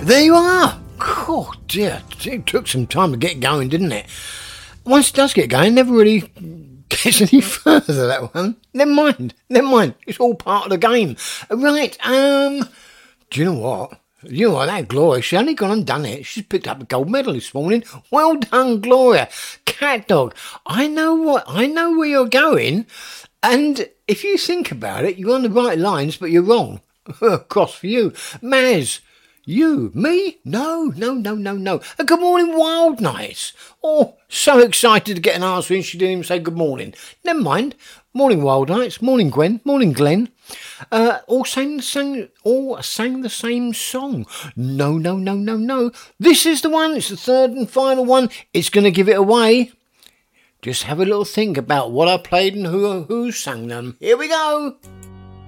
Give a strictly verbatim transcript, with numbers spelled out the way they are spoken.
There you are. Oh dear, it took some time to get going, didn't it? Once it does get going, it never really gets any further, that one. Never mind, never mind. It's all part of the game. Right, um, do you know what? You know what, that Gloria, she only gone and done it. She's picked up a gold medal this morning. Well done, Gloria. Cat Dog, I know what, I know where you're going. And if you think about it, you're on the right lines, but you're wrong. Cross for you. Maz, you, me? No, no, no, no, no. A good morning, Wild Nights. Oh, so excited to get an answer and she didn't even say good morning. Never mind. Morning, Wild Nights. Morning, Gwen. Morning, Glenn. Uh, all sang the same, all sang the same song. No, no, no, no, no. This is the one. It's the third and final one. It's going to give it away. Just have a little think about what I played and who who sang them. Here we go.